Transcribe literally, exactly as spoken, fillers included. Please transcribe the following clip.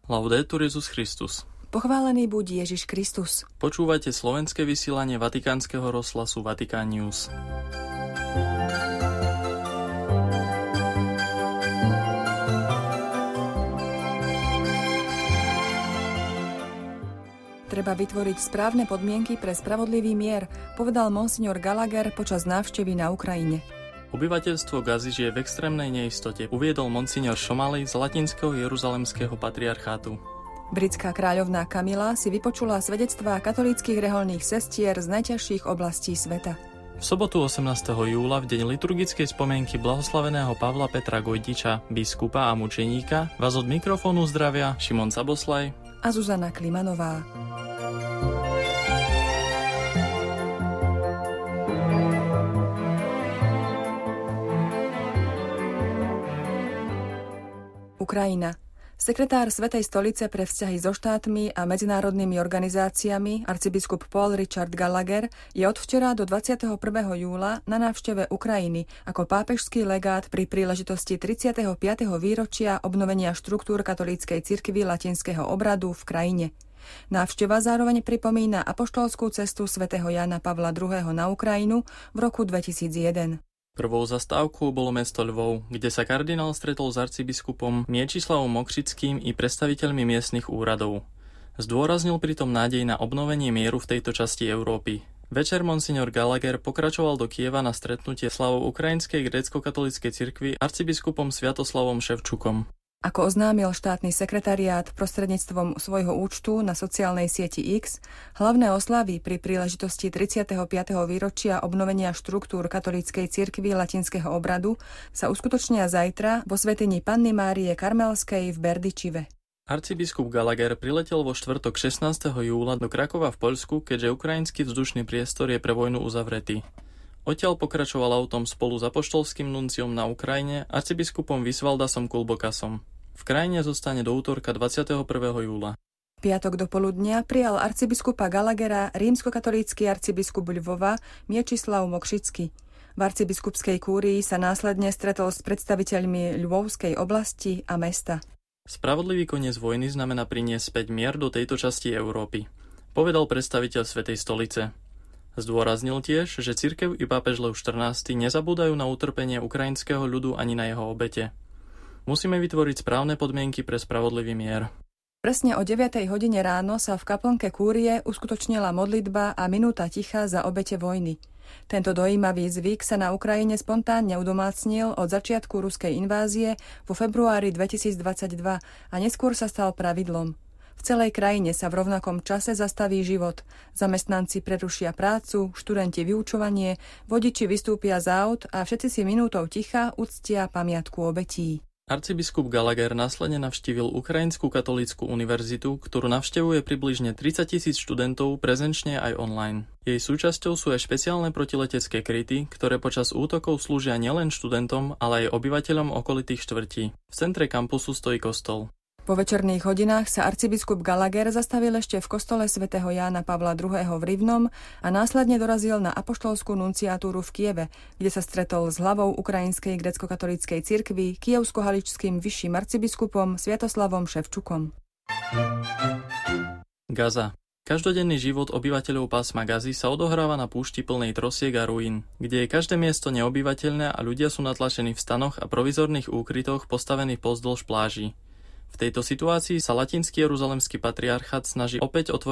Laudetur Jesus Christus. Pochválený buď Ježiš Kristus. Počúvate slovenské vysielanie Vatikánskeho rozhlasu Vatikán News. Treba vytvoriť správne podmienky pre spravodlivý mier, povedal monsignor Gallagher počas návštevy na Ukrajine. Obyvateľstvo Gazy žije v extrémnej neistote, uviedol monsignor Šomali z Latinského Jeruzalemského patriarchátu. Britská kráľovná Kamila si vypočula svedectvá katolíckych reholných sestier z najťažších oblastí sveta. V sobotu osemnásteho júla, v deň liturgickej spomienky blahoslaveného Pavla Petra Gojdiča, biskupa a mučeníka, vás od mikrofónu zdravia Šimon Saboslaj a Zuzana Klimanová. Ukrajina. Sekretár Svätej stolice pre vzťahy so štátmi a medzinárodnými organizáciami, arcibiskup Paul Richard Gallagher, je od včera do dvadsiateho prvého júla na návšteve Ukrajiny ako pápežský legát pri príležitosti tridsiateho piateho výročia obnovenia štruktúr katolíckej cirkvi latinského obradu v krajine. Návšteva zároveň pripomína apoštolskú cestu svätého Jána Pavla druhého. Na Ukrajinu v roku dvetisícjeden. Prvou zastávkou bolo mesto Lvov, kde sa kardinál stretol s arcibiskupom Miečislavom Mokřickým i predstaviteľmi miestnych úradov. Zdôraznil pritom nádej na obnovenie mieru v tejto časti Európy. Večer monsignor Gallagher pokračoval do Kieva na stretnutie slavou Ukrajinskej grécko-katolíckej cirkvi arcibiskupom Sviatoslavom Ševčukom. Ako oznámil štátny sekretariát prostredníctvom svojho účtu na sociálnej sieti X, hlavné oslavy pri príležitosti tridsiateho piateho výročia obnovenia štruktúr katolíckej cirkvi latinského obradu sa uskutočnia zajtra vo svätyni Panny Márie Karmelskej v Berdyčive. Arcibiskup Gallagher priletel vo štvrtok šestnásteho júla do Krakova v Poľsku, keďže ukrajinský vzdušný priestor je pre vojnu uzavretý. Odtiaľ pokračoval autom spolu s apoštolským nunciom na Ukrajine, arcibiskupom Visvaldasom Kulbokasom. V krajine zostane do útorka dvadsiateho prvého júla. Piatok do poludnia prijal arcibiskupa Gallaghera rímskokatolícky arcibiskup Ľvova Miečislav Mokřický. V arcibiskupskej kúrii sa následne stretol s predstaviteľmi Ľvovskej oblasti a mesta. Spravodlivý koniec vojny znamená priniesť späť mier do tejto časti Európy, povedal predstaviteľ Svätej stolice. Zdôraznil tiež, že cirkev i pápež Lev štrnásty nezabúdajú na utrpenie ukrajinského ľudu ani na jeho obete. Musíme vytvoriť správne podmienky pre spravodlivý mier. Presne o deviatej hodine ráno sa v kaplnke kúrie uskutočnila modlitba a minúta ticha za obete vojny. Tento dojímavý zvyk sa na Ukrajine spontánne udomácnil od začiatku ruskej invázie vo februári dvetisícdvadsaťdva a neskôr sa stal pravidlom. V celej krajine sa v rovnakom čase zastaví život. Zamestnanci prerušia prácu, študenti vyučovanie, vodiči vystúpia z aut a všetci si minútou ticha uctia pamiatku obetí. Arcibiskup Gallagher následne navštívil Ukrajinskú katolícku univerzitu, ktorú navštevuje približne tridsaťtisíc študentov prezenčne aj online. Jej súčasťou sú aj špeciálne protiletecké kryty, ktoré počas útokov slúžia nielen študentom, ale aj obyvateľom okolitých štvrtí. V centre kampusu stojí kostol. Po večerných hodinách sa arcibiskup Gallagher zastavil ešte v kostole svätého Jána Pavla druhého. v Rivnom a následne dorazil na apoštolskú nunciatúru v Kieve, kde sa stretol s hlavou Ukrajinskej grécko-katolíckej cirkvi, kievsko-haličským vyšším arcibiskupom Sviatoslavom Ševčukom. Gaza. Každodenný život obyvateľov pásma Gazy sa odohráva na púšti plnej trosiek a ruín, kde je každé miesto neobyvateľné a ľudia sú natlačení v stanoch a provizorných úkrytoch postavených pozdĺž pláží. V tejto situácii sa Latinský Jeruzalemský patriarchát snaží opäť otvoriť